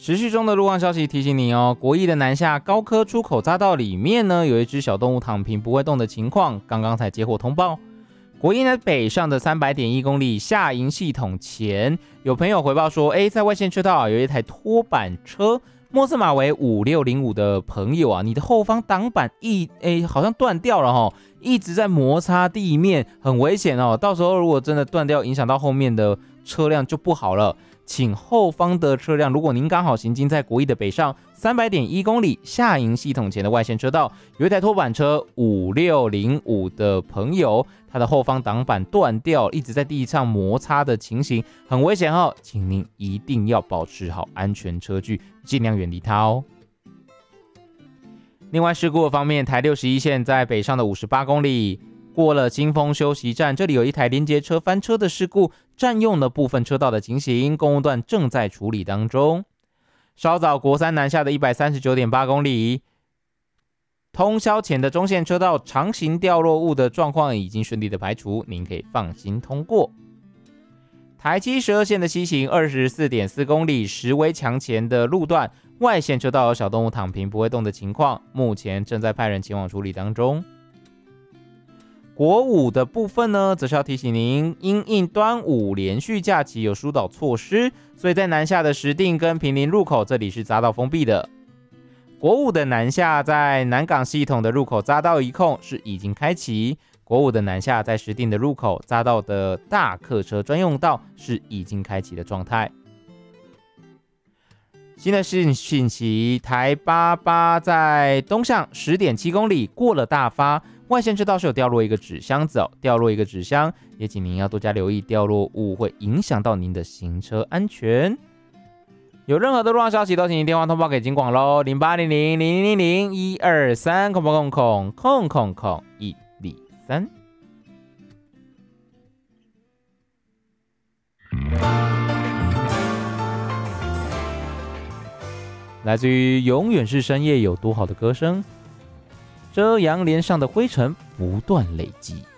持续中的路况消息提醒你哦，国一的南下高科出口匝道里面呢，有一只小动物躺平不会动的情况，刚刚才接获通报。国一呢北上的300.1公里下营系统前，有朋友回报说，在外线车道有一台拖板车，末字码为5605的朋友啊，你的后方挡板好像断掉了哦，一直在摩擦地面，很危险哦。到时候如果真的断掉，影响到后面的车辆就不好了。请后方的车辆，如果您刚好行经在国一的北上300.1公里下营系统前的外线车道，有一台拖板车5605的朋友，他的后方挡板断掉，一直在地上摩擦的情形，很危险哦，请您一定要保持好安全车距，尽量远离它哦。另外事故的方面，台61线在北上的58公里。过了金峰休息站，这里有一台连接车翻车的事故，占用了部分车道的情形，公务段正在处理当中。稍早国三南下的139.8公里，通宵前的中线车道长形掉落物的状况已经顺利的排除，您可以放心通过。台712线的西行24.4公里，石围墙前的路段外线车道有小动物躺平不会动的情况，目前正在派人前往处理当中。国五的部分呢，则是要提醒您，因应端午连续假期有疏导措施，所以在南下的石碇跟坪林入口这里是匝道封闭的。国五的南下在南港系统的入口匝道一控是已经开启，国五的南下在石碇的入口匝道的大客车专用道是已经开启的状态。新的讯息，台88在东向10.7公里过了大发，外线车道是有掉落一个纸箱子哦，掉落一个纸箱，也请您要多加留意掉落物会影响到您的行车安全。有任何的路况消息都请您电话通报给警广咯，0800-000123-000-123。来自于永远是深夜有多好的歌声，遮阳帘上的灰尘不断累积。